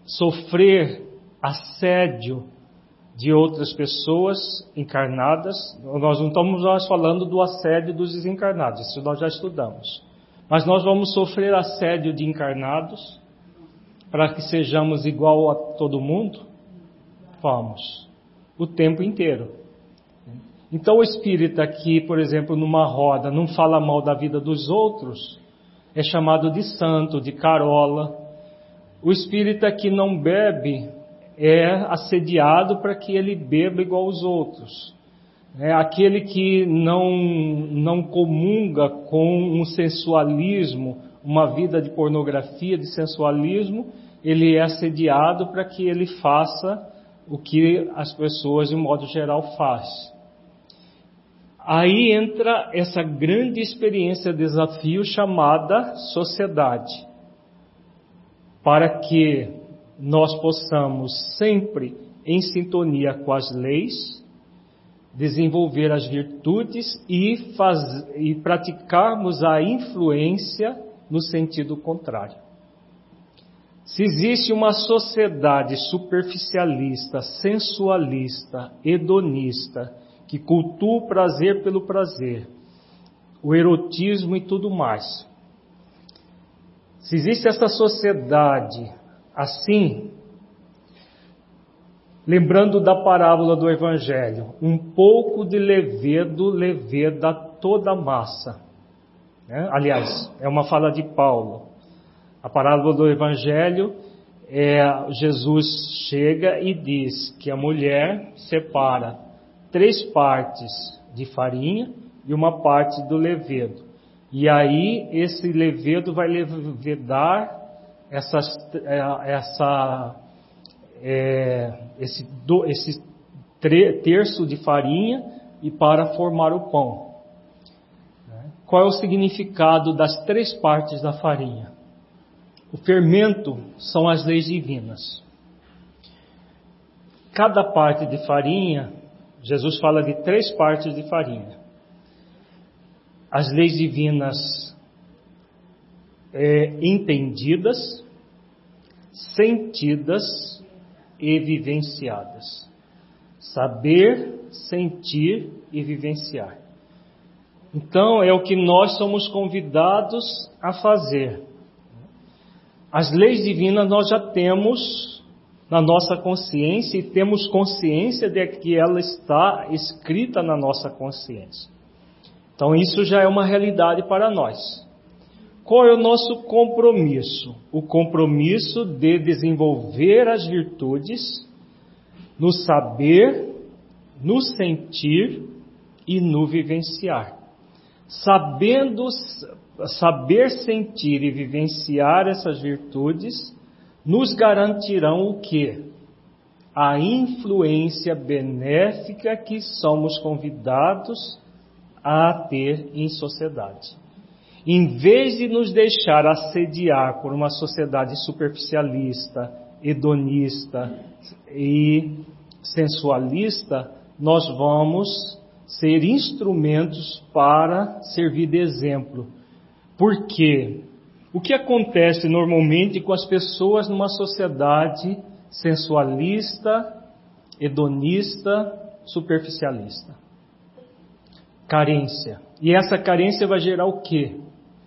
sofrer assédio de outras pessoas encarnadas. Nós não estamos mais falando do assédio dos desencarnados, isso nós já estudamos. Mas nós vamos sofrer assédio de encarnados para que sejamos igual a todo mundo? Vamos, o tempo inteiro. Então o espírita que, por exemplo, numa roda não fala mal da vida dos outros, é chamado de santo, de carola. O espírita que não bebe é assediado para que ele beba igual aos outros. Aquele que não comunga com um sensualismo, uma vida de pornografia, de sensualismo, ele é assediado para que ele faça o que as pessoas, de modo geral, fazem. Aí entra essa grande experiência, desafio chamada sociedade, para que nós possamos sempre, em sintonia com as leis, desenvolver as virtudes e praticarmos a influência no sentido contrário. Se existe uma sociedade superficialista, sensualista, hedonista, que cultua o prazer pelo prazer, o erotismo e tudo mais. Se existe essa sociedade assim, lembrando da parábola do Evangelho, um pouco de levedo leveda toda a massa. Aliás, é uma fala de Paulo. A parábola do Evangelho, Jesus chega e diz que a mulher separa 3 partes de farinha e uma parte do levedo. E aí esse levedo vai levedar esse terço de farinha e para formar o pão. Qual é o significado das 3 partes da farinha? O fermento são as leis divinas. Cada parte de farinha, Jesus fala de 3 partes de farinha. As leis divinas entendidas, sentidas e vivenciadas. Saber, sentir e vivenciar. Então é o que nós somos convidados a fazer. As leis divinas nós já temos na nossa consciência e temos consciência de que ela está escrita na nossa consciência. Então isso já é uma realidade para nós. Qual é o nosso compromisso? O compromisso de desenvolver as virtudes no saber, no sentir e no vivenciar. Saber sentir e vivenciar essas virtudes nos garantirão o quê? A influência benéfica que somos convidados a ter em sociedade. Em vez de nos deixar assediar por uma sociedade superficialista, hedonista e sensualista, nós vamos ser instrumentos para servir de exemplo. Por quê? O que acontece normalmente com as pessoas numa sociedade sensualista, hedonista, superficialista? Carência. E essa carência vai gerar o quê?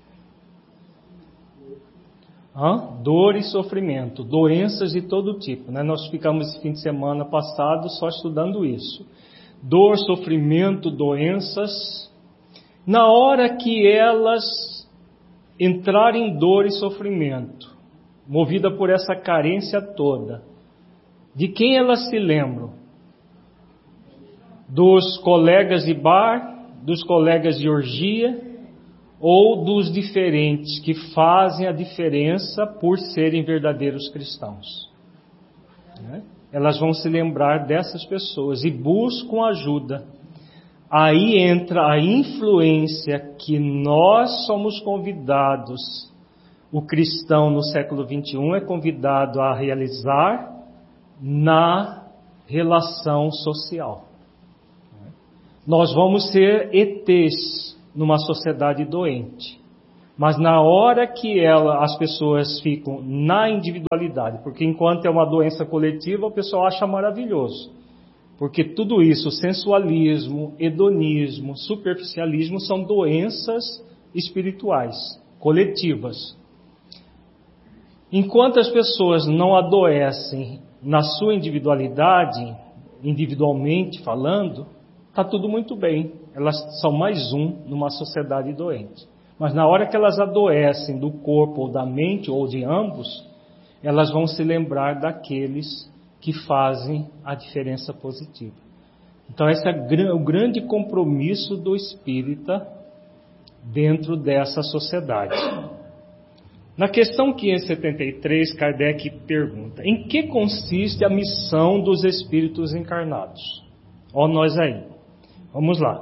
Dor e sofrimento, doenças de todo tipo. Nós ficamos esse fim de semana passado só estudando isso. Dor, sofrimento, doenças. Na hora que elas entrarem em dor e sofrimento, movida por essa carência toda, de quem elas se lembram? Dos colegas de bar, dos colegas de orgia, ou dos diferentes que fazem a diferença por serem verdadeiros cristãos. Elas vão se lembrar dessas pessoas e buscam ajuda. Aí entra a influência que nós somos convidados, o cristão no século XXI é convidado a realizar na relação social. Nós vamos ser ETs numa sociedade doente. Mas na hora que as pessoas ficam na individualidade, porque enquanto é uma doença coletiva, o pessoal acha maravilhoso. Porque tudo isso, sensualismo, hedonismo, superficialismo, são doenças espirituais, coletivas. Enquanto as pessoas não adoecem na sua individualidade, individualmente falando, está tudo muito bem. Elas são mais um numa sociedade doente. Mas na hora que elas adoecem do corpo ou da mente, ou de ambos, elas vão se lembrar daqueles que fazem a diferença positiva. Então esse é o grande compromisso do espírita dentro dessa sociedade. Na questão 573, Kardec pergunta: em que consiste a missão dos espíritos encarnados? Ó nós aí. Vamos lá.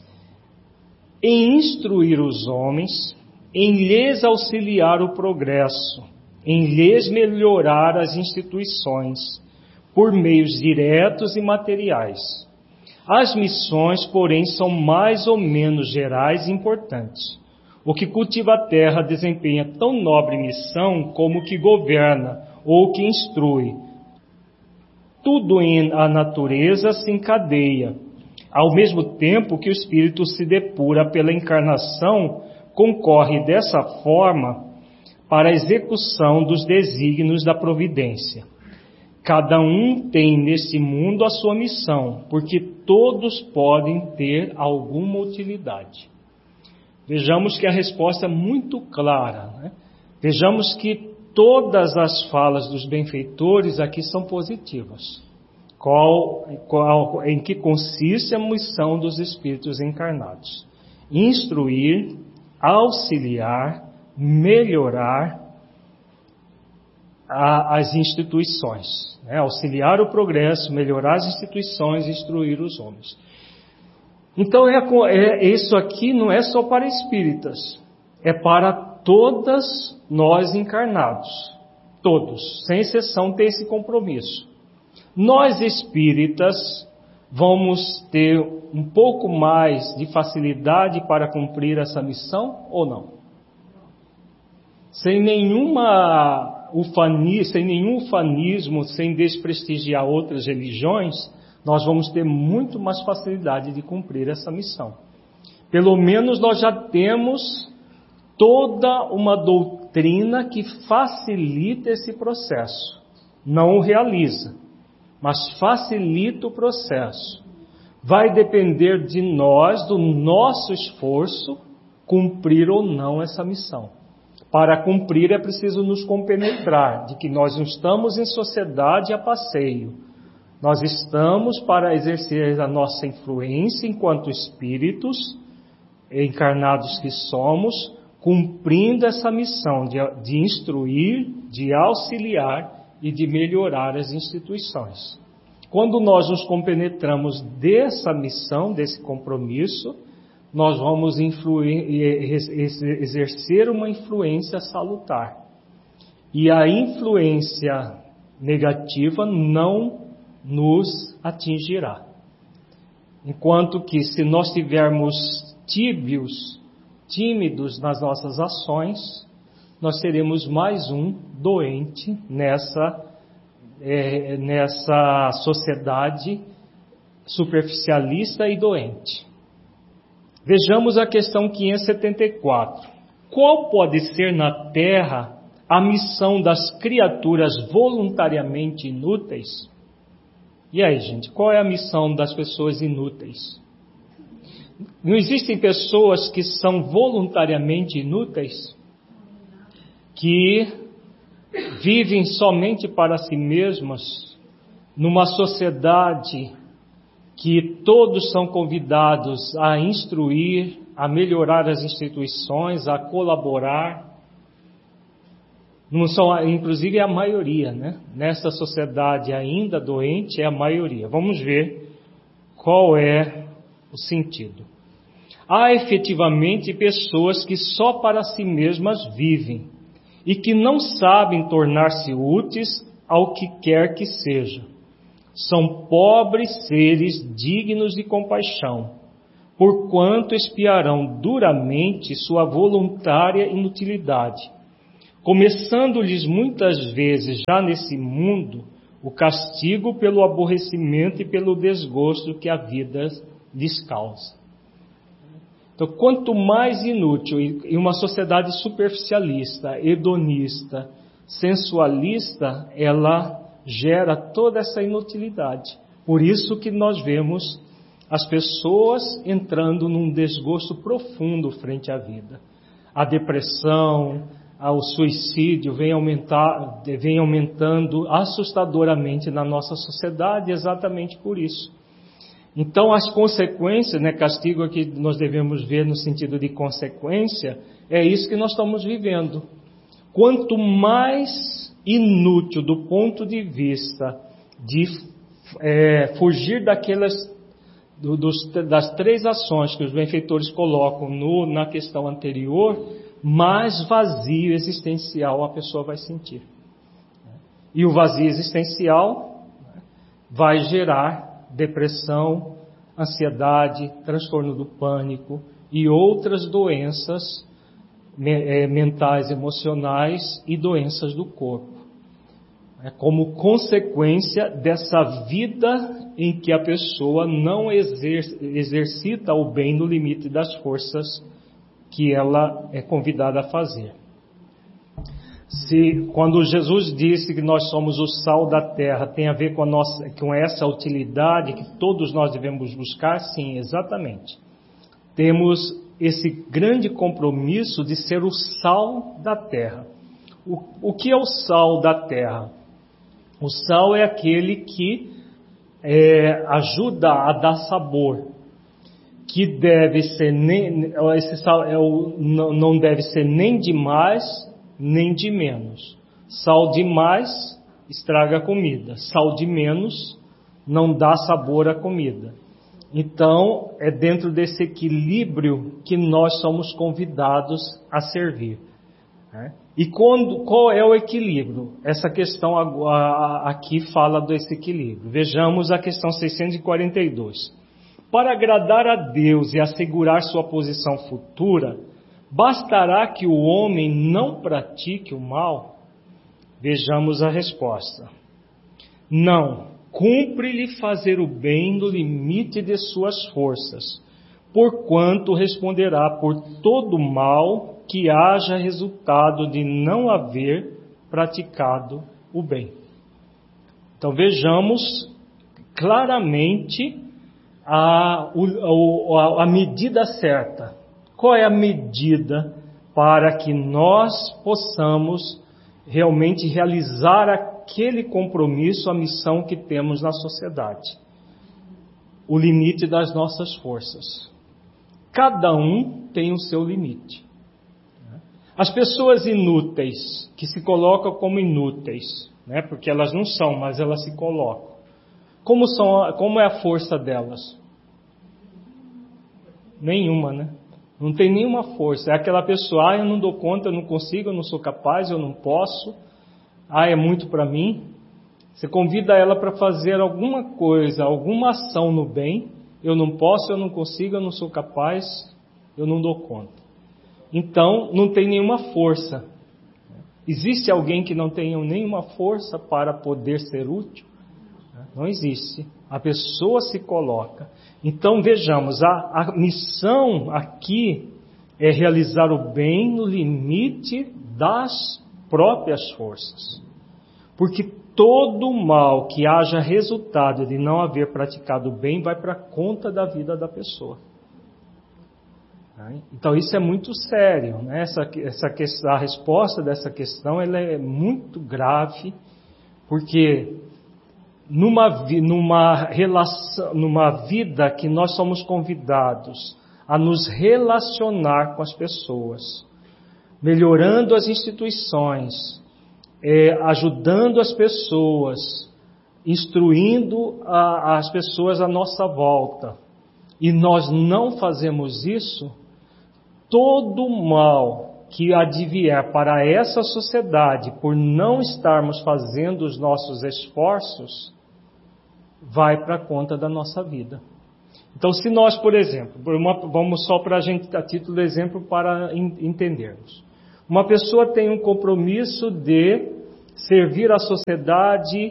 Em instruir os homens, em lhes auxiliar o progresso, em lhes melhorar as instituições, por meios diretos e materiais. As missões, porém, são mais ou menos gerais e importantes. O que cultiva a terra desempenha tão nobre missão como o que governa ou o que instrui. Tudo em a natureza se encadeia. Ao mesmo tempo que o espírito se depura pela encarnação, concorre dessa forma para a execução dos desígnios da providência. Cada um tem nesse mundo a sua missão, porque todos podem ter alguma utilidade. Vejamos que a resposta é muito clara, né? Vejamos que todas as falas dos benfeitores aqui são positivas. Em que consiste a missão dos espíritos encarnados? Instruir, auxiliar, melhorar as instituições, né? Auxiliar o progresso, melhorar as instituições, instruir os homens. Então isso aqui não é só para espíritas, é para todas nós encarnados, todos, sem exceção, tem esse compromisso. Nós espíritas vamos ter um pouco mais de facilidade para cumprir essa missão ou não? Sem nenhum ufanismo, sem desprestigiar outras religiões, nós vamos ter muito mais facilidade de cumprir essa missão. Pelo menos nós já temos toda uma doutrina que facilita esse processo. Não o realiza, mas facilita o processo. Vai depender de nós, do nosso esforço, cumprir ou não essa missão. Para cumprir é preciso nos compenetrar de que nós não estamos em sociedade a passeio. Nós estamos para exercer a nossa influência enquanto espíritos encarnados que somos, cumprindo essa missão de instruir, de auxiliar e de melhorar as instituições. Quando nós nos compenetramos dessa missão, desse compromisso, nós vamos exercer uma influência salutar. E a influência negativa não nos atingirá. Enquanto que se nós tivermos tímidos nas nossas ações, nós seremos mais um doente nessa sociedade superficialista e doente. Vejamos a questão 574. Qual pode ser na Terra a missão das criaturas voluntariamente inúteis? E aí, gente, qual é a missão das pessoas inúteis? Não existem pessoas que são voluntariamente inúteis? Que vivem somente para si mesmas, numa sociedade que todos são convidados a instruir, a melhorar as instituições, a colaborar. Não são, inclusive, é a maioria, né? Nessa sociedade ainda doente, é a maioria. Vamos ver qual é o sentido. Há efetivamente pessoas que só para si mesmas vivem e que não sabem tornar-se úteis ao que quer que seja. São pobres seres dignos de compaixão, porquanto expiarão duramente sua voluntária inutilidade, começando-lhes muitas vezes já nesse mundo o castigo pelo aborrecimento e pelo desgosto que a vida lhes causa. Então, quanto mais inútil, e uma sociedade superficialista, hedonista, sensualista, ela gera toda essa inutilidade. Por isso que nós vemos as pessoas entrando num desgosto profundo frente à vida. A depressão, o suicídio vem aumentando assustadoramente na nossa sociedade exatamente por isso. Então, as consequências, castigo aqui nós devemos ver no sentido de consequência, é isso que nós estamos vivendo. Quanto mais inútil do ponto de vista de fugir das três ações que os benfeitores colocam na questão anterior, mais vazio existencial a pessoa vai sentir. E o vazio existencial vai gerar depressão, ansiedade, transtorno do pânico e outras doenças mentais, emocionais e doenças do corpo. Como consequência dessa vida em que a pessoa não exercita o bem no limite das forças que ela é convidada a fazer. Quando Jesus disse que nós somos o sal da terra, tem a ver com essa utilidade que todos nós devemos buscar? Sim, exatamente. Temos esse grande compromisso de ser o sal da terra. O que é o sal da terra? O sal é aquele que ajuda a dar sabor, que deve ser esse sal não deve ser nem de mais nem de menos. Sal demais estraga a comida, sal de menos não dá sabor à comida. Então, é dentro desse equilíbrio que nós somos convidados a servir. E qual é o equilíbrio? Essa questão aqui fala desse equilíbrio. Vejamos a questão 642. Para agradar a Deus e assegurar sua posição futura, bastará que o homem não pratique o mal? Vejamos a resposta. Não, cumpre-lhe fazer o bem no limite de suas forças, porquanto responderá por todo mal que haja resultado de não haver praticado o bem. Então vejamos claramente a medida certa. Qual é a medida para que nós possamos realmente realizar aquele compromisso, a missão que temos na sociedade? O limite das nossas forças. Cada um tem o seu limite. As pessoas inúteis, que se colocam como inúteis, porque elas não são, mas elas se colocam. Como é a força delas? Nenhuma, Não tem nenhuma força. É aquela pessoa, eu não dou conta, eu não consigo, eu não sou capaz, eu não posso. É muito para mim. Você convida ela para fazer alguma coisa, alguma ação no bem. Eu não posso, eu não consigo, eu não sou capaz, eu não dou conta. Então, não tem nenhuma força. Existe alguém que não tenha nenhuma força para poder ser útil? Não existe. A pessoa se coloca. Então, vejamos, a missão aqui é realizar o bem no limite das próprias forças. Porque todo mal que haja resultado de não haver praticado o bem vai para conta da vida da pessoa. Então isso é muito sério, a resposta dessa questão ela é muito grave, porque numa vida que nós somos convidados a nos relacionar com as pessoas, melhorando as instituições, ajudando as pessoas, instruindo as pessoas à nossa volta, e nós não fazemos isso, todo mal que advier para essa sociedade por não estarmos fazendo os nossos esforços, vai para a conta da nossa vida. Então, se nós, por exemplo, vamos só para a gente, a título de exemplo, para entendermos. Uma pessoa tem um compromisso de servir a sociedade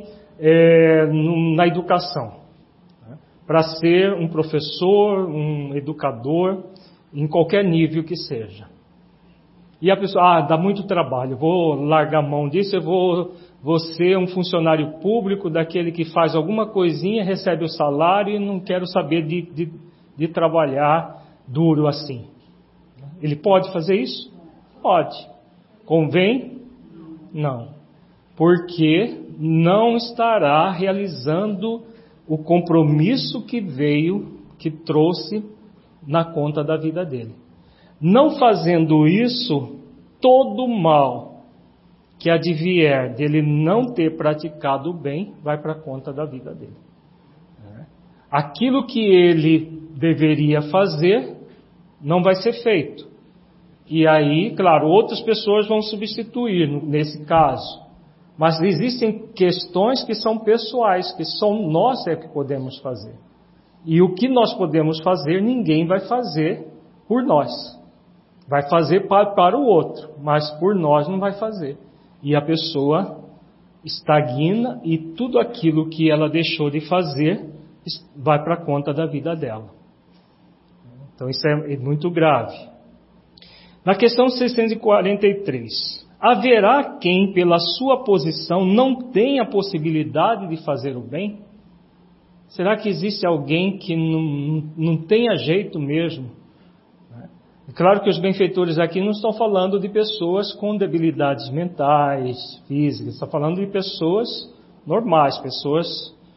na educação, né? Para ser um professor, um educador, em qualquer nível que seja. E a pessoa, dá muito trabalho, vou largar a mão disso, eu vou ser um funcionário público, daquele que faz alguma coisinha, recebe o salário e não quero saber de trabalhar duro assim. Ele pode fazer isso? Pode. Convém? Não. Porque não estará realizando o compromisso que trouxe na conta da vida dele. Não fazendo isso, todo mal que advier dele não ter praticado o bem, vai para a conta da vida dele. Aquilo que ele deveria fazer, não vai ser feito. E aí, claro, outras pessoas vão substituir nesse caso. Mas existem questões que são pessoais, que só nós que podemos fazer. E o que nós podemos fazer, ninguém vai fazer por nós. Vai fazer para o outro, mas por nós não vai fazer. E a pessoa estagna e tudo aquilo que ela deixou de fazer vai para a conta da vida dela. Então isso é muito grave. Na questão 643, haverá quem pela sua posição não tenha a possibilidade de fazer o bem? Será que existe alguém que não tenha jeito mesmo? É claro que os benfeitores aqui não estão falando de pessoas com debilidades mentais, físicas, estão falando de pessoas normais, pessoas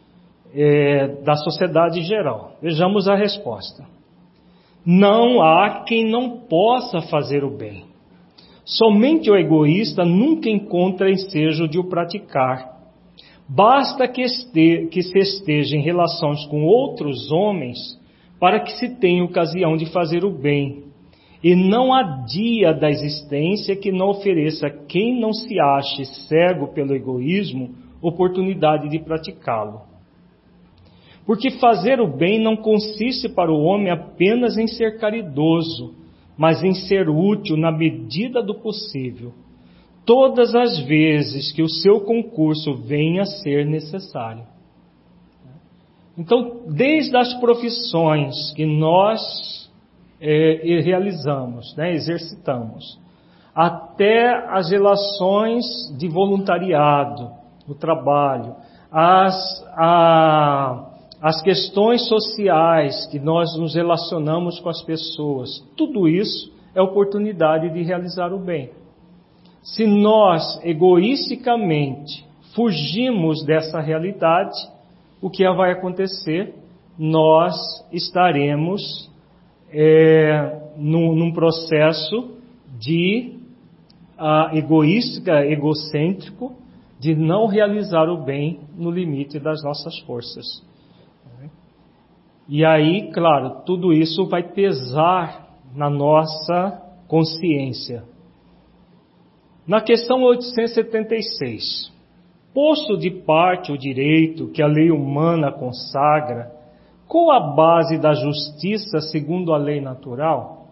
da sociedade em geral. Vejamos a resposta. Não há quem não possa fazer o bem. Somente o egoísta nunca encontra ensejo de o praticar. Basta que se esteja em relações com outros homens para que se tenha ocasião de fazer o bem. E não há dia da existência que não ofereça a quem não se ache cego pelo egoísmo oportunidade de praticá-lo. Porque fazer o bem não consiste para o homem apenas em ser caridoso, mas em ser útil na medida do possível, todas as vezes que o seu concurso venha a ser necessário. Então, desde as profissões que nós realizamos, né, exercitamos, até as relações de voluntariado, o trabalho, as questões sociais que nós nos relacionamos com as pessoas, tudo isso é oportunidade de realizar o bem. Se nós egoisticamente fugimos dessa realidade, o que vai acontecer? Nós estaremos num processo de egocêntrico, de não realizar o bem no limite das nossas forças. E aí, claro, tudo isso vai pesar na nossa consciência. Na questão 876, posto de parte o direito que a lei humana consagra, qual a base da justiça segundo a lei natural?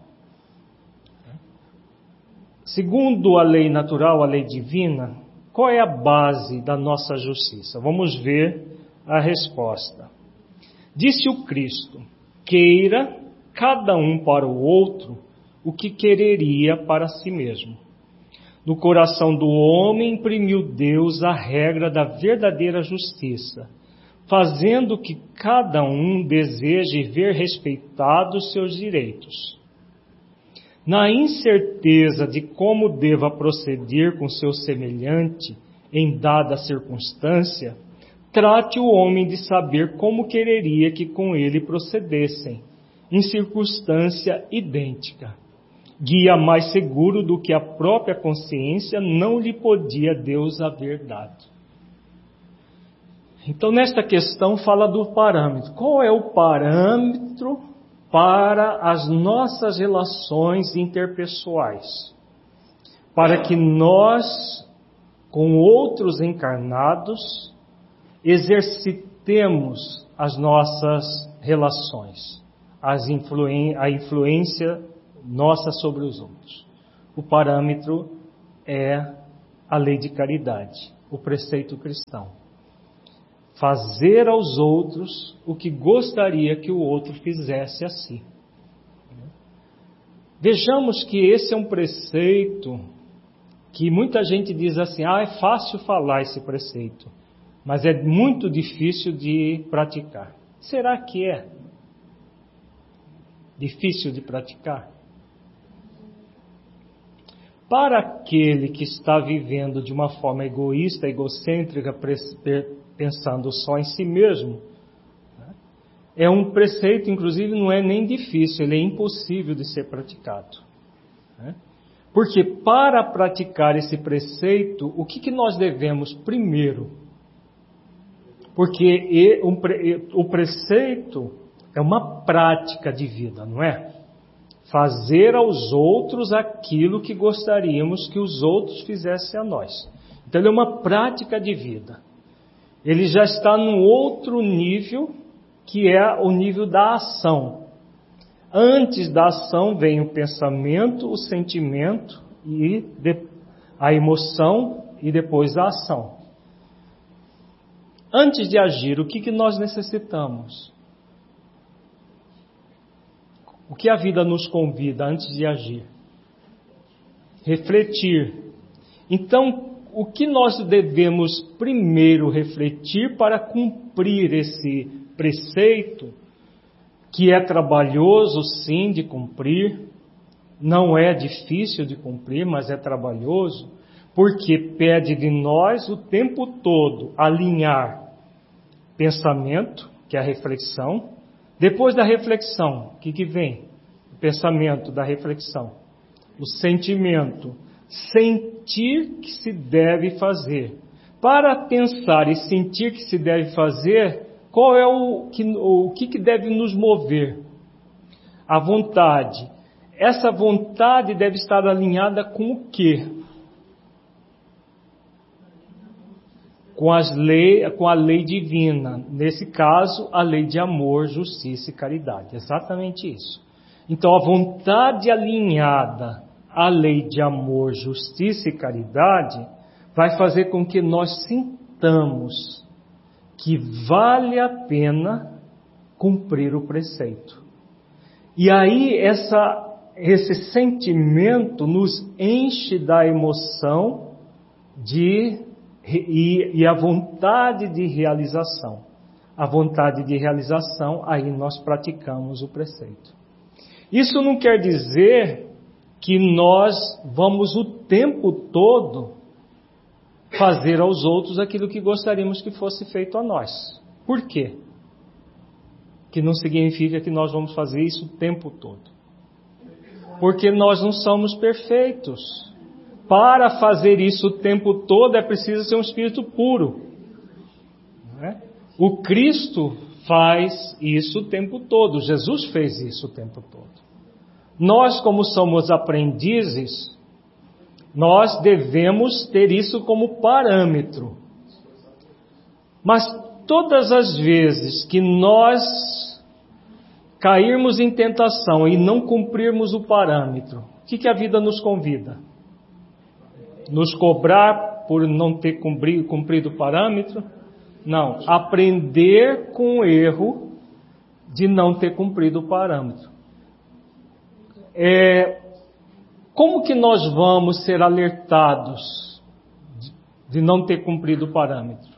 Segundo a lei natural, a lei divina, qual é a base da nossa justiça? Vamos ver a resposta. Disse o Cristo: queira cada um para o outro o que quereria para si mesmo. No coração do homem imprimiu Deus a regra da verdadeira justiça, fazendo que cada um deseje ver respeitados seus direitos. Na incerteza de como deva proceder com seu semelhante em dada circunstância, trate o homem de saber como quereria que com ele procedessem, em circunstância idêntica. Guia mais seguro do que a própria consciência não lhe podia Deus haver dado. Então, nesta questão fala do parâmetro. Qual é o parâmetro para as nossas relações interpessoais? Para que nós, com outros encarnados, exercitemos as nossas relações. a influência nossa sobre os outros. O parâmetro é a lei de caridade, o preceito cristão. Fazer aos outros o que gostaria que o outro fizesse a si. Vejamos que esse é um preceito que muita gente diz assim, é fácil falar esse preceito, mas é muito difícil de praticar. Será que é difícil de praticar? Para aquele que está vivendo de uma forma egoísta, egocêntrica, pensando só em si mesmo, é um preceito, inclusive, não é nem difícil, ele é impossível de ser praticado. Porque para praticar esse preceito, o que nós devemos primeiro? Porque o preceito é uma prática de vida, não é? Fazer aos outros aquilo que gostaríamos que os outros fizessem a nós. Então ele é uma prática de vida. Ele já está num outro nível, que é o nível da ação. Antes da ação vem o pensamento, o sentimento, e a emoção e depois a ação. Antes de agir, o que nós necessitamos? O que a vida nos convida antes de agir? Refletir. Então, o que nós devemos primeiro refletir para cumprir esse preceito, que é trabalhoso sim de cumprir, não é difícil de cumprir, mas é trabalhoso, porque pede de nós o tempo todo alinhar pensamento, que é a reflexão. Depois da reflexão, o que vem? O pensamento da reflexão. O sentimento. Sentir que se deve fazer. Para pensar e sentir que se deve fazer, qual é o que deve nos mover? A vontade. Essa vontade deve estar alinhada com o quê? Com a lei divina. Nesse caso, a lei de amor, justiça e caridade. Exatamente isso. Então, a vontade alinhada à lei de amor, justiça e caridade vai fazer com que nós sintamos que vale a pena cumprir o preceito. E aí, esse sentimento nos enche da emoção e a vontade de realização. A vontade de realização, aí nós praticamos o preceito. Isso não quer dizer que nós vamos o tempo todo fazer aos outros aquilo que gostaríamos que fosse feito a nós. Por quê? Que não significa que nós vamos fazer isso o tempo todo. Porque nós não somos perfeitos. Para fazer isso o tempo todo é preciso ser um espírito puro. Não é? O Cristo faz isso o tempo todo. Jesus fez isso o tempo todo. Nós, como somos aprendizes, nós devemos ter isso como parâmetro. Mas todas as vezes que nós cairmos em tentação e não cumprirmos o parâmetro, o que a vida nos convida? Nos cobrar por não ter cumprido o parâmetro? Não, aprender com o erro de não ter cumprido o parâmetro. Como que nós vamos ser alertados de não ter cumprido o parâmetro?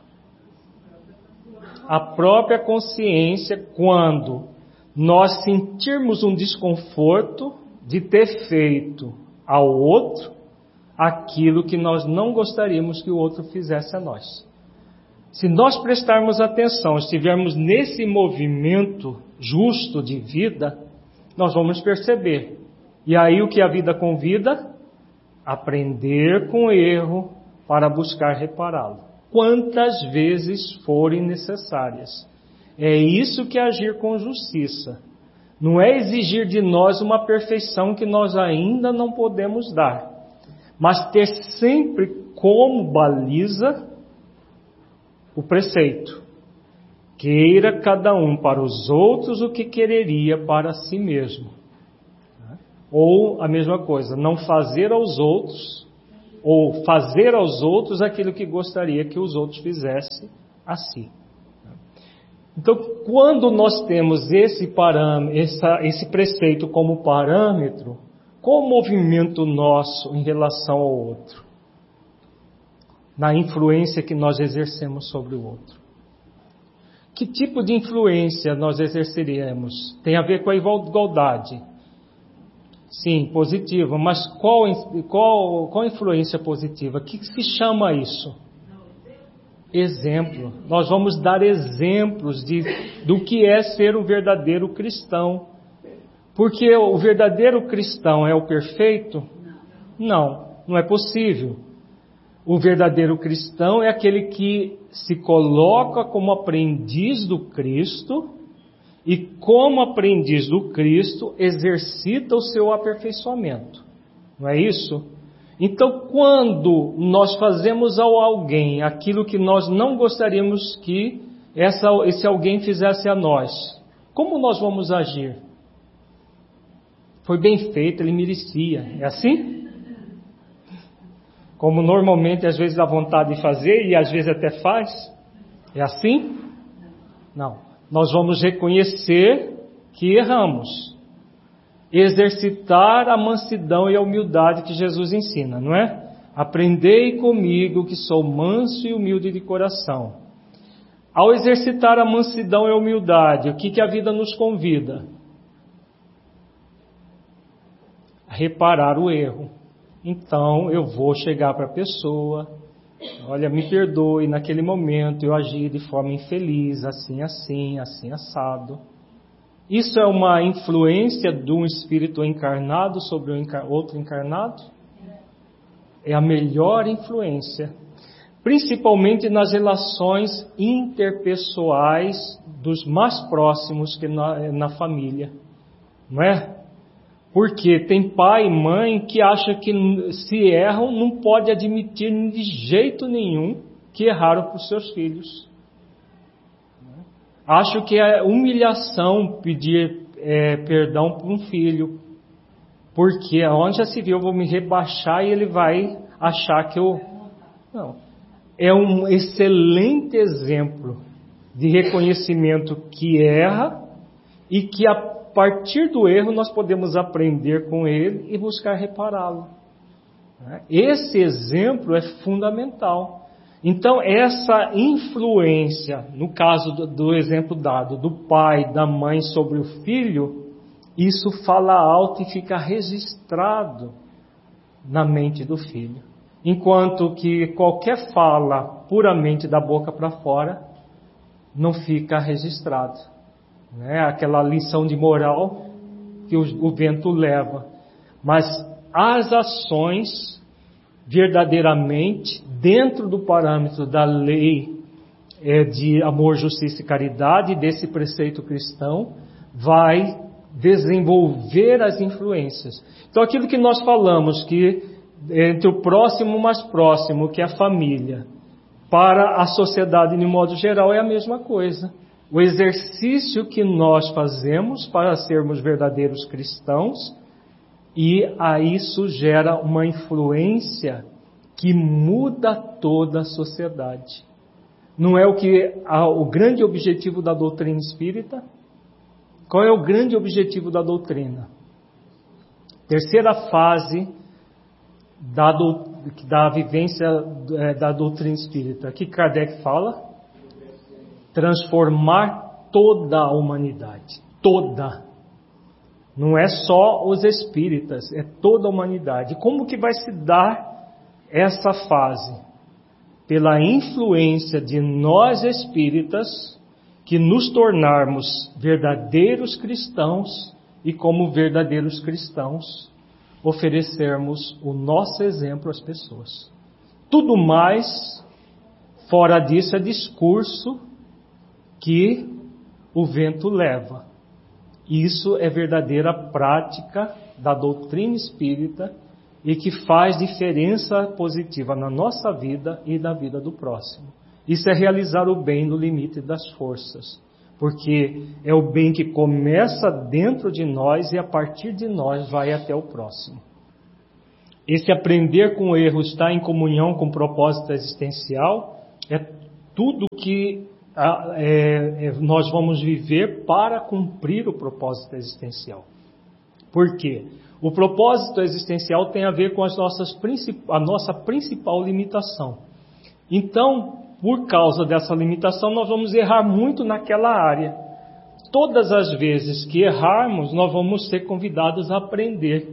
A própria consciência, quando nós sentirmos um desconforto de ter feito ao outro aquilo que nós não gostaríamos que o outro fizesse a nós. Se nós prestarmos atenção, estivermos nesse movimento justo de vida, nós vamos perceber. E aí o que a vida convida? Aprender com o erro para buscar repará-lo. Quantas vezes forem necessárias. É isso que é agir com justiça. Não é exigir de nós uma perfeição que nós ainda não podemos dar. Mas ter sempre como baliza o preceito. Queira cada um para os outros o que quereria para si mesmo. Ou a mesma coisa, não fazer aos outros, ou fazer aos outros aquilo que gostaria que os outros fizessem a si. Então, quando nós temos esse preceito como parâmetro, qual o movimento nosso em relação ao outro? Na influência que nós exercemos sobre o outro. Que tipo de influência nós exerceríamos? Tem a ver com a igualdade. Sim, positiva. Mas qual influência positiva? O que se chama isso? Exemplo. Nós vamos dar exemplos do que é ser um verdadeiro cristão. Porque o verdadeiro cristão é o perfeito? Não é possível. O verdadeiro cristão é aquele que se coloca como aprendiz do Cristo e, como aprendiz do Cristo, exercita o seu aperfeiçoamento. Não é isso? Então, quando nós fazemos a alguém aquilo que nós não gostaríamos que esse alguém fizesse a nós, como nós vamos agir? Foi bem feito, ele merecia. É assim? Como normalmente às vezes dá vontade de fazer e às vezes até faz. É assim? Não. Nós vamos reconhecer que erramos. Exercitar a mansidão e a humildade que Jesus ensina, não é? Aprendei comigo que sou manso e humilde de coração. Ao exercitar a mansidão e a humildade, o que a vida nos convida? A reparar o erro. Então eu vou chegar para a pessoa, olha, me perdoe, naquele momento eu agi de forma infeliz, assim assado. Isso é uma influência de um espírito encarnado sobre outro encarnado? É a melhor influência, principalmente nas relações interpessoais dos mais próximos que na família, não é? Porque tem pai e mãe que acham que se erram não pode admitir de jeito nenhum que erraram para os seus filhos. Acho que é humilhação pedir perdão para um filho, porque onde já se viu eu vou me rebaixar e ele vai achar que eu... Não. É um excelente exemplo de reconhecimento que erra e que a partir do erro nós podemos aprender com ele e buscar repará-lo. Esse exemplo é fundamental. Então essa influência, no caso do exemplo dado, do pai, da mãe sobre o filho, isso fala alto e fica registrado na mente do filho. Enquanto que qualquer fala puramente da boca para fora não fica registrado. Aquela lição de moral que o vento leva. Mas as ações verdadeiramente dentro do parâmetro da lei de amor, justiça e caridade, desse preceito cristão, vai desenvolver as influências. Então aquilo que nós falamos, que entre o próximo e o mais próximo, que é a família, para a sociedade de modo geral é a mesma coisa. O exercício que nós fazemos para sermos verdadeiros cristãos, e aí isso gera uma influência que muda toda a sociedade. Não é o grande objetivo da doutrina espírita? Qual é o grande objetivo da doutrina? Terceira fase da vivência da doutrina espírita. Que Kardec fala? Transformar toda a humanidade. Toda. Não é só os espíritas, é toda a humanidade. Como que vai se dar essa fase? Pela influência de nós espíritas, que nos tornarmos verdadeiros cristãos e como verdadeiros cristãos oferecermos o nosso exemplo às pessoas. Tudo mais fora disso é discurso que o vento leva. Isso é verdadeira prática da doutrina espírita e que faz diferença positiva na nossa vida e na vida do próximo. Isso é realizar o bem no limite das forças, porque é o bem que começa dentro de nós e a partir de nós vai até o próximo. Esse aprender com o erro, estar em comunhão com o propósito existencial, é tudo que nós vamos viver para cumprir o propósito existencial. Por quê? O propósito existencial tem a ver com a nossa principal limitação. Então, por causa dessa limitação, nós vamos errar muito naquela área. Todas as vezes que errarmos, nós vamos ser convidados a aprender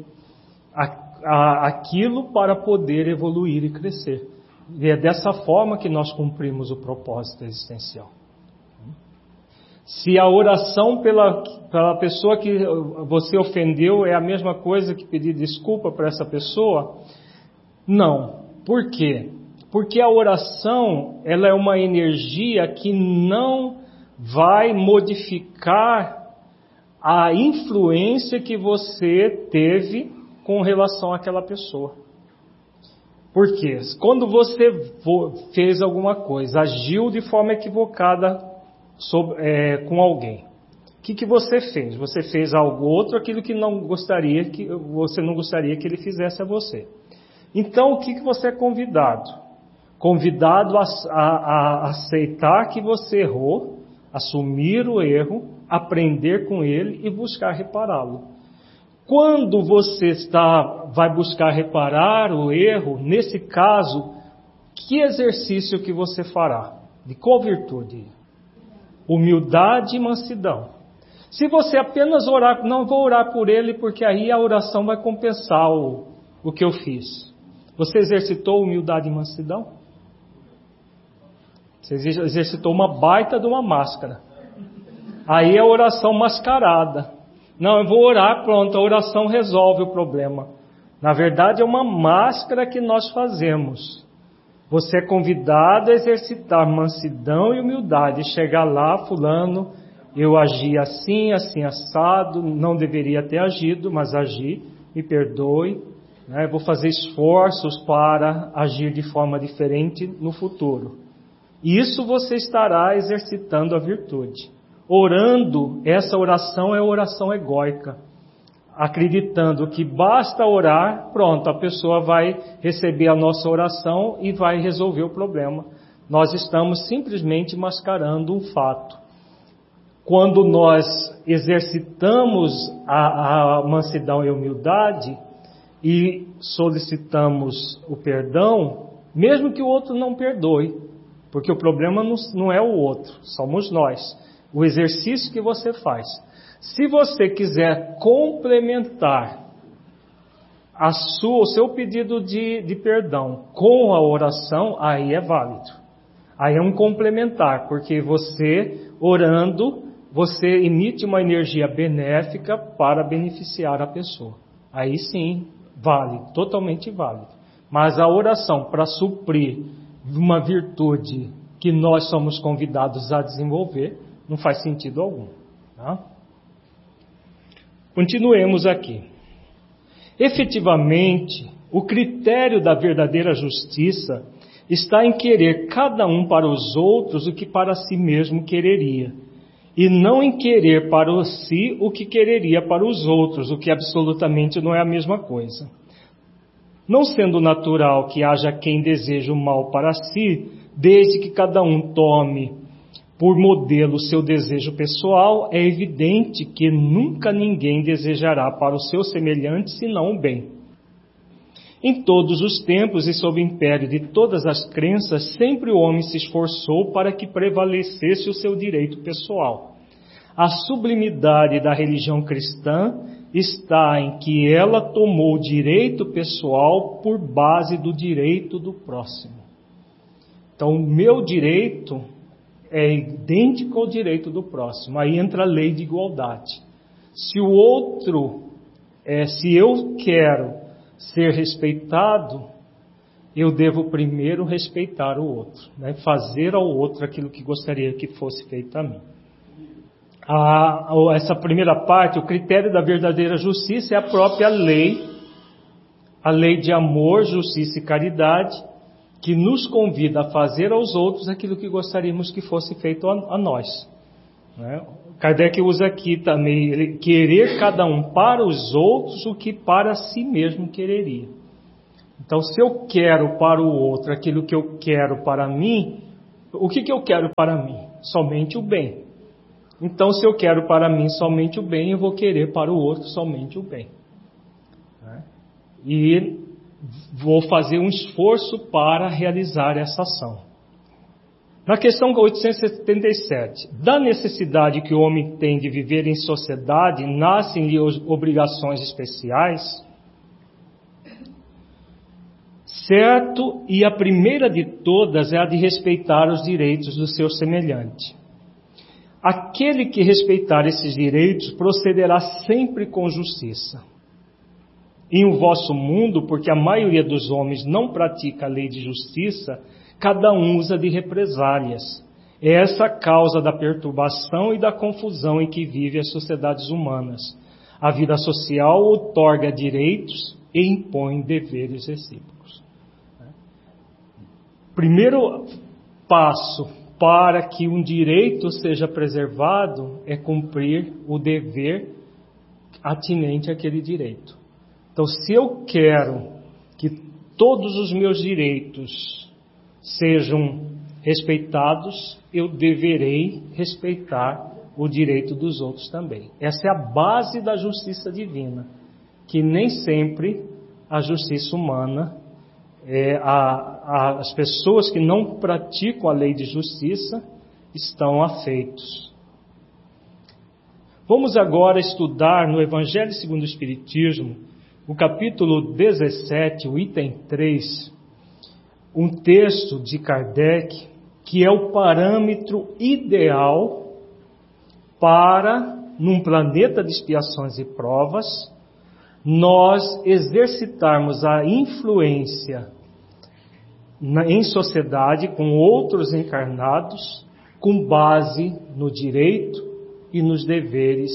aquilo para poder evoluir e crescer. E é dessa forma que nós cumprimos o propósito existencial. Se a oração pela pessoa que você ofendeu é a mesma coisa que pedir desculpa para essa pessoa, não. Por quê? Porque a oração, ela é uma energia que não vai modificar a influência que você teve com relação àquela pessoa. Por quê? Quando você fez alguma coisa, agiu de forma equivocada com alguém, o que você fez? Você fez algo outro, aquilo que você não gostaria que ele fizesse a você. Então, o que você é convidado? Convidado a aceitar que você errou, assumir o erro, aprender com ele e buscar repará-lo. Quando você vai buscar reparar o erro, nesse caso, que exercício que você fará? De qual virtude? Humildade e mansidão. Se você apenas orar, não vou orar por ele porque aí a oração vai compensar o que eu fiz. Você exercitou humildade e mansidão? Você exercitou uma baita de uma máscara. Aí é a oração mascarada. Não, eu vou orar, pronto, a oração resolve o problema. Na verdade é uma máscara que nós fazemos. Você é convidado a exercitar mansidão e humildade. Chegar lá, fulano, eu agi assim, assim assado, não deveria ter agido, mas agi, me perdoe. Né? Vou fazer esforços para agir de forma diferente no futuro. Isso você estará exercitando a virtude. Orando, essa oração é oração egóica. Acreditando que basta orar, pronto, a pessoa vai receber a nossa oração e vai resolver o problema. Nós estamos simplesmente mascarando um fato. Quando nós exercitamos a mansidão e a humildade e solicitamos o perdão, mesmo que o outro não perdoe, porque o problema não é o outro, somos nós. O exercício que você faz. Se você quiser complementar o seu pedido de perdão com a oração, aí é válido. Aí é um complementar, porque você, orando, você emite uma energia benéfica para beneficiar a pessoa. Aí sim, vale, totalmente válido. Mas a oração para suprir uma virtude que nós somos convidados a desenvolver, não faz sentido algum. Tá? Continuemos aqui. Efetivamente, o critério da verdadeira justiça está em querer cada um para os outros o que para si mesmo quereria, e não em querer para si o que quereria para os outros, o que absolutamente não é a mesma coisa. Não sendo natural que haja quem deseje o mal para si, desde que cada um tome por modelo seu desejo pessoal, é evidente que nunca ninguém desejará para o seu semelhante senão o bem. Em todos os tempos e sob o império de todas as crenças, sempre o homem se esforçou para que prevalecesse o seu direito pessoal. A sublimidade da religião cristã está em que ela tomou o direito pessoal por base do direito do próximo. Então, o meu direito é idêntico ao direito do próximo. Aí entra a lei de igualdade. Se o outro, se eu quero ser respeitado, eu devo primeiro respeitar o outro, né? Fazer ao outro aquilo que gostaria que fosse feito a mim. Essa primeira parte, o critério da verdadeira justiça é a própria lei, a lei de amor, justiça e caridade, que nos convida a fazer aos outros aquilo que gostaríamos que fosse feito a nós. Né? Kardec usa aqui também, ele querer cada um para os outros o que para si mesmo quereria. Então, se eu quero para o outro aquilo que eu quero para mim, o que eu quero para mim? Somente o bem. Então, se eu quero para mim somente o bem, eu vou querer para o outro somente o bem. Né? E vou fazer um esforço para realizar essa ação. Na questão 877, da necessidade que o homem tem de viver em sociedade, nascem-lhe obrigações especiais? Certo, e a primeira de todas é a de respeitar os direitos do seu semelhante. Aquele que respeitar esses direitos procederá sempre com justiça. Em o vosso mundo, porque a maioria dos homens não pratica a lei de justiça, cada um usa de represálias. É essa a causa da perturbação e da confusão em que vivem as sociedades humanas. A vida social outorga direitos e impõe deveres recíprocos. Primeiro passo para que um direito seja preservado é cumprir o dever atinente àquele direito. Então, se eu quero que todos os meus direitos sejam respeitados, eu deverei respeitar o direito dos outros também. Essa é a base da justiça divina, que nem sempre a justiça humana, as pessoas que não praticam a lei de justiça estão afeitos. Vamos agora estudar no Evangelho segundo o Espiritismo, o capítulo 17, o item 3, um texto de Kardec, que é o parâmetro ideal para, num planeta de expiações e provas, nós exercitarmos a influência em sociedade com outros encarnados, com base no direito e nos deveres,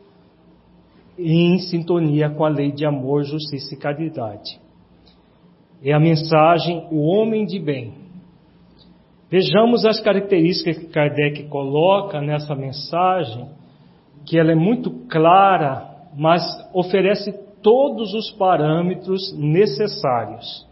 em sintonia com a lei de amor, justiça e caridade. É a mensagem, o homem de bem. Vejamos as características que Kardec coloca nessa mensagem, que ela é muito clara, mas oferece todos os parâmetros necessários.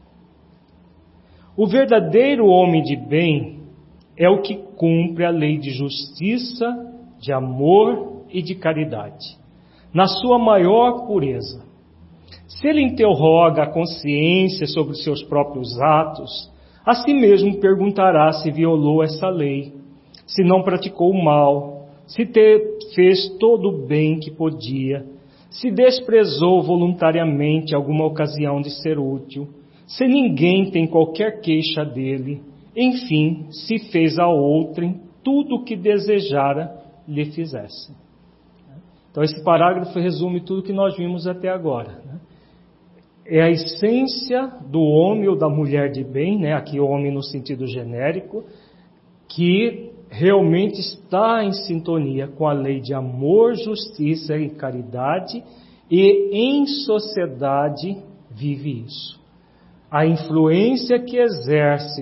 O verdadeiro homem de bem é o que cumpre a lei de justiça, de amor e de caridade, na sua maior pureza. Se ele interroga a consciência sobre os seus próprios atos, a si mesmo perguntará se violou essa lei, se não praticou o mal, se fez todo o bem que podia, se desprezou voluntariamente alguma ocasião de ser útil, se ninguém tem qualquer queixa dele, enfim, se fez a outrem tudo o que desejara lhe fizesse. Então esse parágrafo resume tudo que nós vimos até agora. É a essência do homem ou da mulher de bem, aqui homem no sentido genérico, que realmente está em sintonia com a lei de amor, justiça e caridade, e em sociedade vive isso. A influência que exerce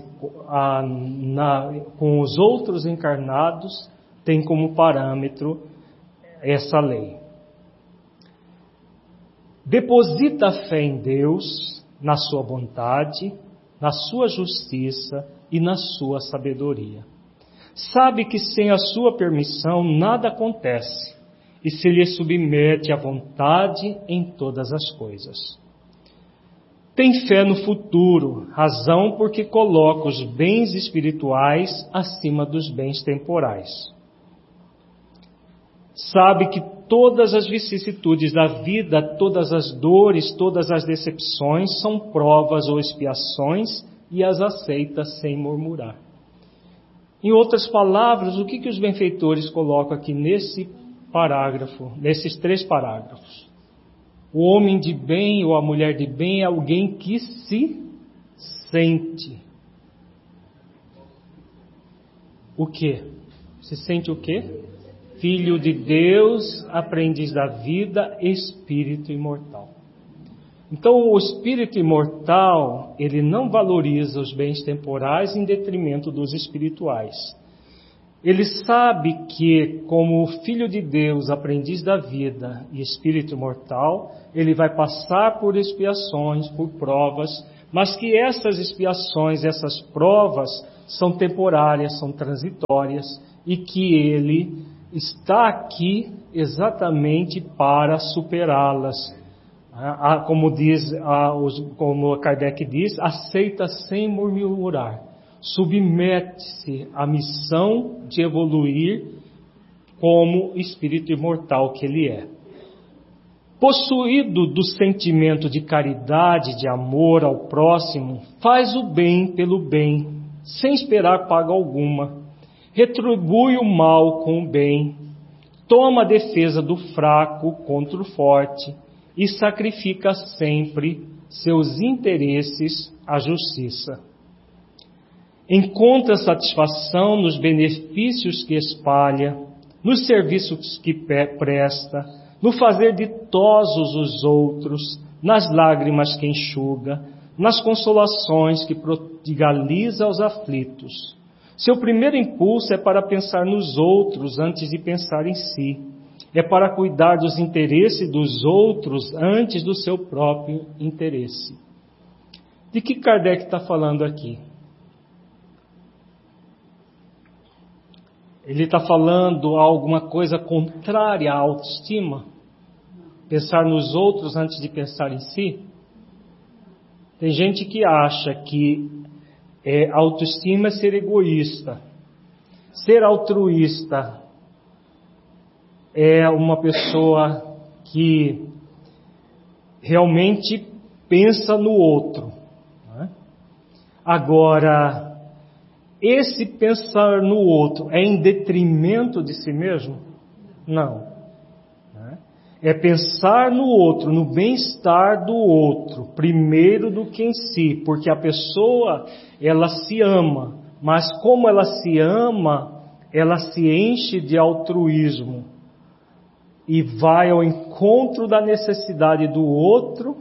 com os outros encarnados tem como parâmetro essa lei. Deposita a fé em Deus, na sua bondade, na sua justiça e na sua sabedoria. Sabe que sem a sua permissão nada acontece e se lhe submete à vontade em todas as coisas. Tem fé no futuro, razão porque coloca os bens espirituais acima dos bens temporais. Sabe que todas as vicissitudes da vida, todas as dores, todas as decepções são provas ou expiações e as aceita sem murmurar. Em outras palavras, o que os benfeitores colocam aqui nesse parágrafo, nesses 3 parágrafos? O homem de bem ou a mulher de bem é alguém que se sente. O quê? Se sente o quê? Filho de Deus, aprendiz da vida, espírito imortal. Então, o espírito imortal, ele não valoriza os bens temporais em detrimento dos espirituais. Ele sabe que, como filho de Deus, aprendiz da vida e espírito imortal, ele vai passar por expiações, por provas, mas que essas expiações, essas provas, são temporárias, são transitórias, e que ele está aqui exatamente para superá-las. Como Kardec diz, aceita sem murmurar, submete-se à missão de evoluir como espírito imortal que ele é. Possuído do sentimento de caridade, de amor ao próximo, faz o bem pelo bem, sem esperar paga alguma, retribui o mal com o bem, toma a defesa do fraco contra o forte e sacrifica sempre seus interesses à justiça. Encontra satisfação nos benefícios que espalha, nos serviços que presta, no fazer ditosos os outros, nas lágrimas que enxuga, nas consolações que prodigaliza aos aflitos. Seu primeiro impulso é para pensar nos outros antes de pensar em si. É para cuidar dos interesses dos outros antes do seu próprio interesse. De que Kardec está falando aqui? Ele está falando alguma coisa contrária à autoestima? Pensar nos outros antes de pensar em si? Tem gente que acha que autoestima é ser egoísta. Ser altruísta é uma pessoa que realmente pensa no outro. Né? Agora, esse pensar no outro é em detrimento de si mesmo? Não. É pensar no outro, no bem-estar do outro, primeiro do que em si, porque a pessoa, ela se ama, mas como ela se ama, ela se enche de altruísmo e vai ao encontro da necessidade do outro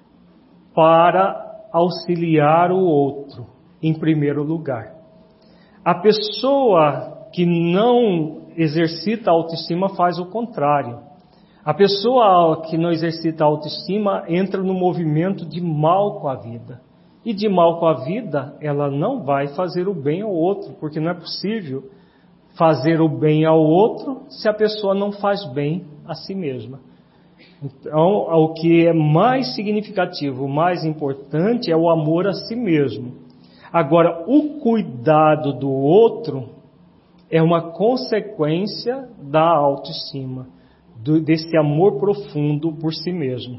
para auxiliar o outro, em primeiro lugar. A pessoa que não exercita a autoestima faz o contrário. A pessoa que não exercita a autoestima entra no movimento de mal com a vida. E de mal com a vida, ela não vai fazer o bem ao outro, porque não é possível fazer o bem ao outro se a pessoa não faz bem a si mesma. Então, o que é mais significativo, mais importante é o amor a si mesmo. Agora, o cuidado do outro é uma consequência da autoestima, desse amor profundo por si mesmo.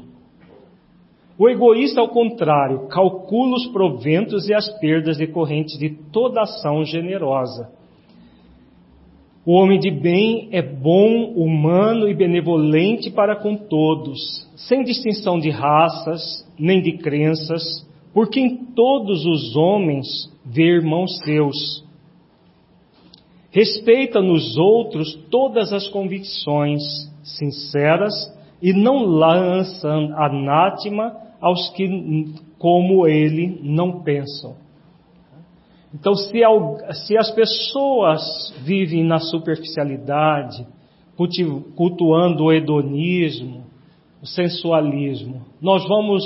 O egoísta, ao contrário, calcula os proventos e as perdas decorrentes de toda ação generosa. O homem de bem é bom, humano e benevolente para com todos, sem distinção de raças, nem de crenças, porque em todos os homens vê irmãos seus. Respeita nos outros todas as convicções sinceras e não lança anátema aos que, como ele, não pensam. Então, se as pessoas vivem na superficialidade, cultuando o hedonismo, o sensualismo, nós vamos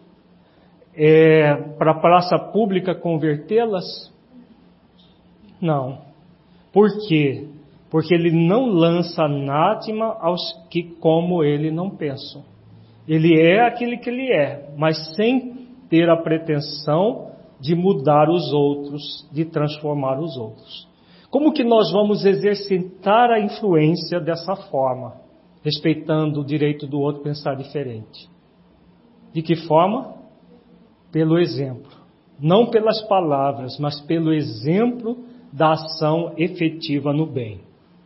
para a praça pública convertê-las? Não. Por quê? Porque ele não lança anátema aos que, como ele, não pensam. Ele é aquele que ele é, mas sem ter a pretensão de mudar os outros, de transformar os outros. Como que nós vamos exercitar a influência dessa forma, respeitando o direito do outro pensar diferente? De que forma? Pelo exemplo. Não pelas palavras, mas pelo exemplo da ação efetiva no bem.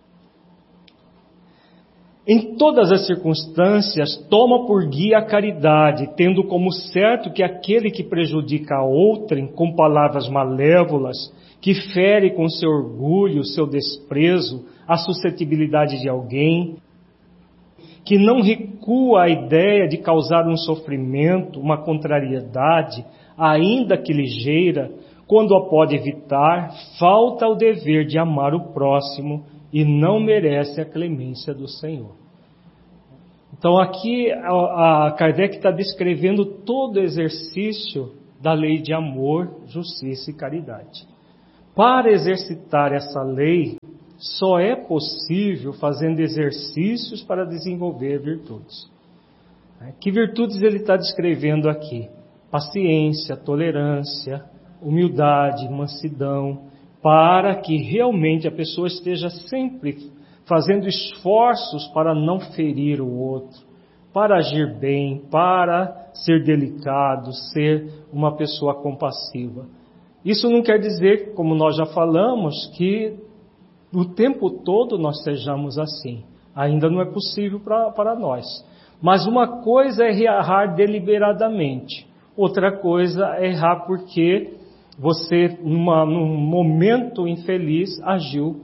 Em todas as circunstâncias, toma por guia a caridade, tendo como certo que aquele que prejudica a outrem com palavras malévolas, que fere com seu orgulho, seu desprezo, a suscetibilidade de alguém, que não recua à ideia de causar um sofrimento, uma contrariedade, ainda que ligeira, quando a pode evitar, falta o dever de amar o próximo e não merece a clemência do Senhor. Então aqui a Kardec está descrevendo todo o exercício da lei de amor, justiça e caridade. Para exercitar essa lei, só é possível fazendo exercícios para desenvolver virtudes. Que virtudes ele está descrevendo aqui? Paciência, tolerância, humildade, mansidão, para que realmente a pessoa esteja sempre fazendo esforços para não ferir o outro, para agir bem, para ser delicado, ser uma pessoa compassiva. Isso não quer dizer, como nós já falamos, que o tempo todo nós sejamos assim. Ainda não é possível para nós. Mas uma coisa é errar deliberadamente. Outra coisa é errar porque você, num momento infeliz, agiu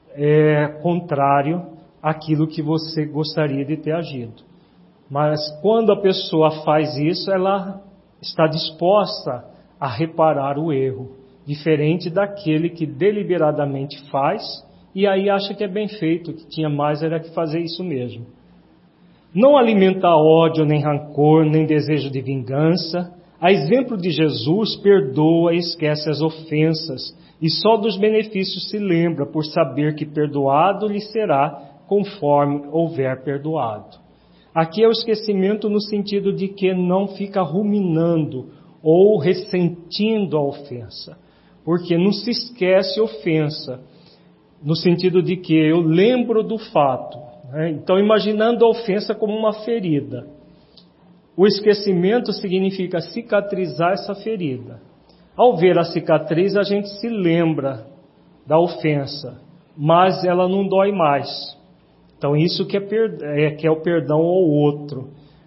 contrário àquilo que você gostaria de ter agido. Mas quando a pessoa faz isso, ela está disposta a reparar o erro, diferente daquele que deliberadamente faz e aí acha que é bem feito, que tinha mais era que fazer isso mesmo. Não alimenta ódio, nem rancor, nem desejo de vingança. A exemplo de Jesus, perdoa e esquece as ofensas, e só dos benefícios se lembra, por saber que perdoado lhe será, conforme houver perdoado. Aqui é o esquecimento no sentido de que não fica ruminando ou ressentindo a ofensa, porque não se esquece ofensa, no sentido de que eu lembro do fato, né? Então imaginando a ofensa como uma ferida. O esquecimento significa cicatrizar essa ferida. Ao ver a cicatriz, a gente se lembra da ofensa, mas ela não dói mais. Então isso que é o perdão ao outro.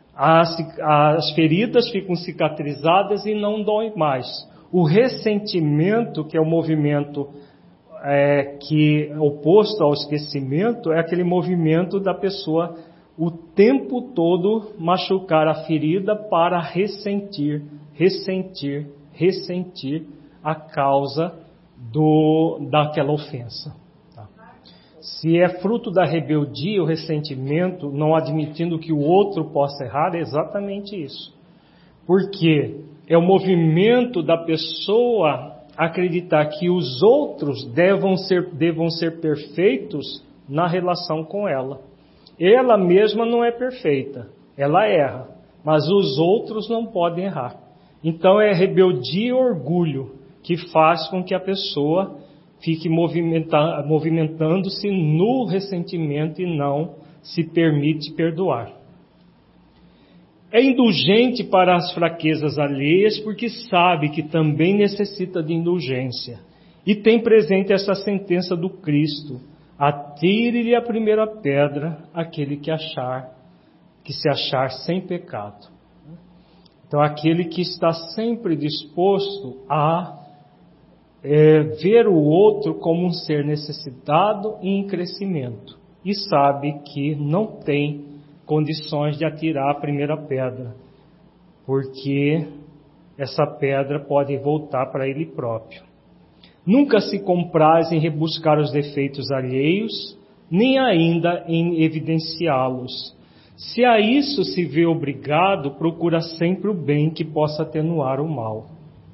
As feridas ficam cicatrizadas e não doem mais. O ressentimento, que é o movimento que é oposto ao esquecimento, é aquele movimento da pessoa o tempo todo machucar a ferida para ressentir a causa daquela ofensa. Tá? Se é fruto da rebeldia, o ressentimento, não admitindo que o outro possa errar, é exatamente isso. Porque é o movimento da pessoa acreditar que os outros devam ser perfeitos na relação com ela. Ela mesma não é perfeita, ela erra, mas os outros não podem errar. Então é rebeldia e orgulho que faz com que a pessoa fique movimentando-se no ressentimento e não se permite perdoar. É indulgente para as fraquezas alheias porque sabe que também necessita de indulgência. E tem presente essa sentença do Cristo: atire-lhe a primeira pedra aquele que se achar sem pecado. Então aquele que está sempre disposto a ver o outro como um ser necessitado e em crescimento. E sabe que não tem condições de atirar a primeira pedra, porque essa pedra pode voltar para ele próprio. Nunca se compraz em rebuscar os defeitos alheios, nem ainda em evidenciá-los. Se a isso se vê obrigado, procura sempre o bem que possa atenuar o mal.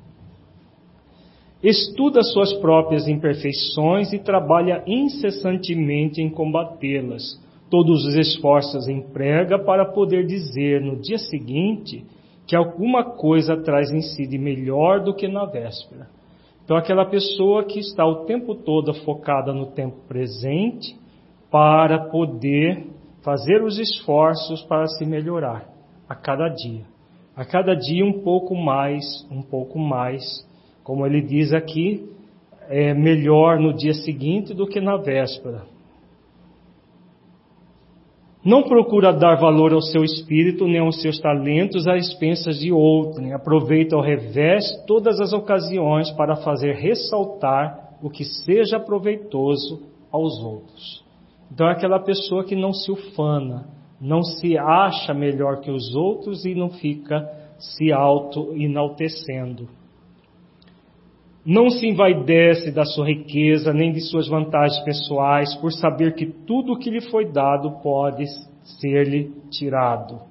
Estuda suas próprias imperfeições e trabalha incessantemente em combatê-las. Todos os esforços emprega para poder dizer no dia seguinte que alguma coisa traz em si de melhor do que na véspera. Então aquela pessoa que está o tempo todo focada no tempo presente para poder fazer os esforços para se melhorar a cada dia. A cada dia um pouco mais, como ele diz aqui, é melhor no dia seguinte do que na véspera. Não procura dar valor ao seu espírito nem aos seus talentos às expensas de outrem. Aproveita ao revés todas as ocasiões para fazer ressaltar o que seja proveitoso aos outros. Então é aquela pessoa que não se ufana, não se acha melhor que os outros e não fica se auto-enaltecendo. Não se envaidece da sua riqueza, nem de suas vantagens pessoais, por saber que tudo o que lhe foi dado pode ser-lhe tirado.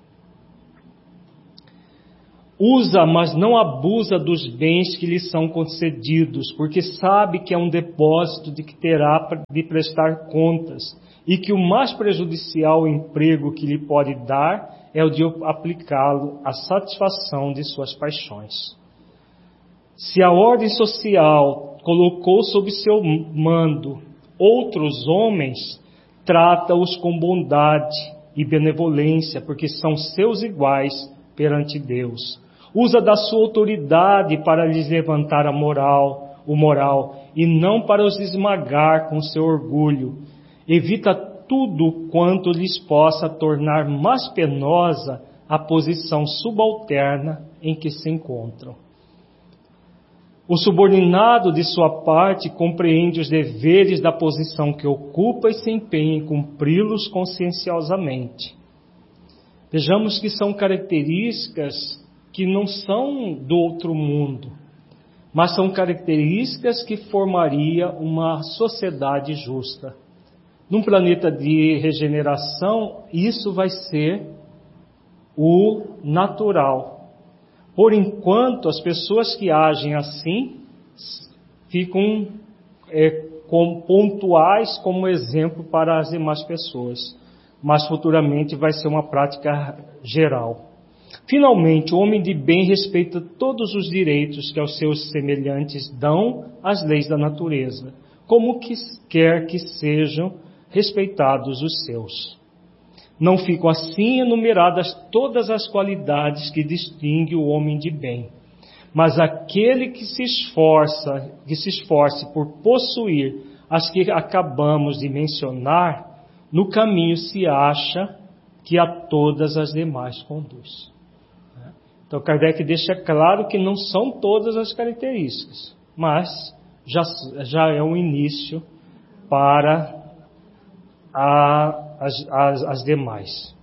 Usa, mas não abusa dos bens que lhe são concedidos, porque sabe que é um depósito de que terá de prestar contas, e que o mais prejudicial emprego que lhe pode dar é o de aplicá-lo à satisfação de suas paixões. Se a ordem social colocou sob seu mando outros homens, trata-os com bondade e benevolência, porque são seus iguais perante Deus. Usa da sua autoridade para lhes levantar o moral, e não para os esmagar com seu orgulho. Evita tudo quanto lhes possa tornar mais penosa a posição subalterna em que se encontram. O subordinado, de sua parte, compreende os deveres da posição que ocupa e se empenha em cumpri-los conscienciosamente. Vejamos que são características que não são do outro mundo, mas são características que formaria uma sociedade justa. Num planeta de regeneração, isso vai ser o natural. Por enquanto, as pessoas que agem assim ficam pontuais como exemplo para as demais pessoas, mas futuramente vai ser uma prática geral. Finalmente, o homem de bem respeita todos os direitos que aos seus semelhantes dão as leis da natureza, como quer que sejam respeitados os seus. Não ficam assim enumeradas todas as qualidades que distinguem o homem de bem, mas aquele que se esforce por possuir as que acabamos de mencionar, no caminho se acha que a todas as demais conduz. Então Kardec deixa claro que não são todas as características, mas já é um início para as demais.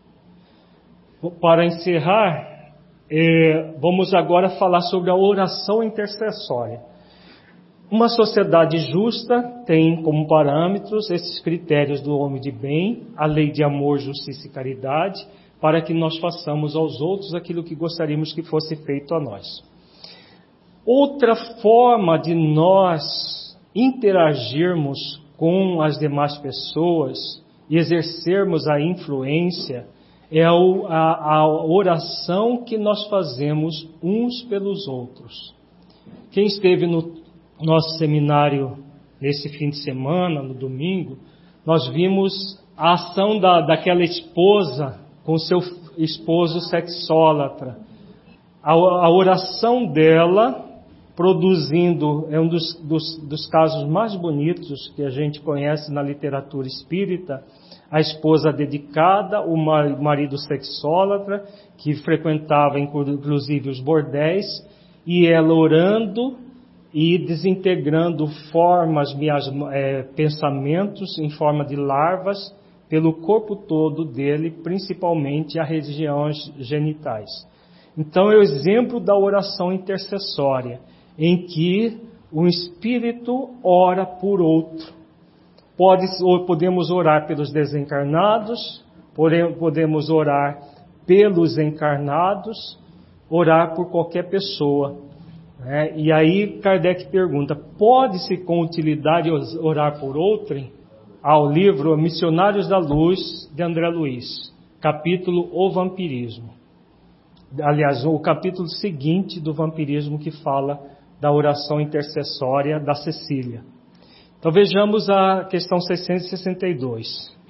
Para encerrar, vamos agora falar sobre a oração intercessória. Uma sociedade justa tem como parâmetros esses critérios do homem de bem, a lei de amor, justiça e caridade, para que nós façamos aos outros aquilo que gostaríamos que fosse feito a nós. Outra forma de nós interagirmos com as demais pessoas e exercermos a influência é a oração que nós fazemos uns pelos outros. Quem esteve no nosso seminário nesse fim de semana, no domingo, nós vimos a ação daquela esposa com seu esposo sexólatra. A oração dela produzindo, é um dos casos mais bonitos que a gente conhece na literatura espírita, a esposa dedicada, o marido sexólatra, que frequentava inclusive os bordéis, e ela orando e desintegrando formas, pensamentos em forma de larvas pelo corpo todo dele, principalmente as regiões genitais. Então é o exemplo da oração intercessória, em que um espírito ora por outro. Podemos orar pelos desencarnados, podemos orar pelos encarnados, orar por qualquer pessoa. E aí Kardec pergunta, pode-se com utilidade orar por outrem? Ao livro Missionários da Luz, de André Luiz, capítulo O Vampirismo. Aliás, o capítulo seguinte do vampirismo que fala da oração intercessória da Cecília. Então vejamos a questão 662.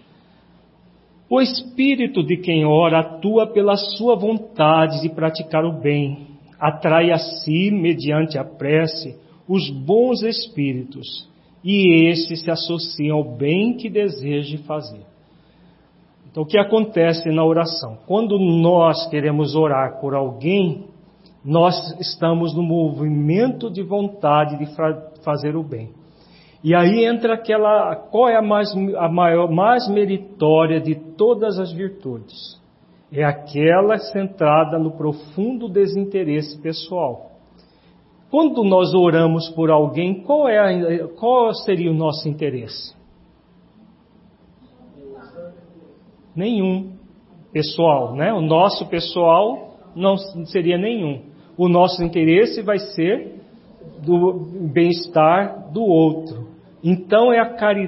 O espírito de quem ora atua pela sua vontade de praticar o bem, atrai a si, mediante a prece, os bons espíritos, e estes se associam ao bem que deseje fazer. Então o que acontece na oração? Quando nós queremos orar por alguém, nós estamos no movimento de vontade de fazer o bem. E aí entra qual é a maior, mais meritória de todas as virtudes? É aquela centrada no profundo desinteresse pessoal. Quando nós oramos por alguém, qual seria o nosso interesse? Nenhum. Pessoal, né? O nosso pessoal não seria nenhum. O nosso interesse vai ser do bem-estar do outro. Então é a caridade